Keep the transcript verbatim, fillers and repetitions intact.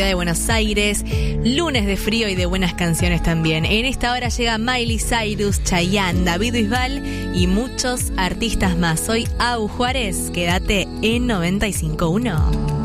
de Buenos Aires, lunes de frío y de buenas canciones también. En esta hora llega Miley Cyrus, Chayanne, David Bisbal y muchos artistas más. Soy Au Juárez, quédate en noventa y cinco punto uno.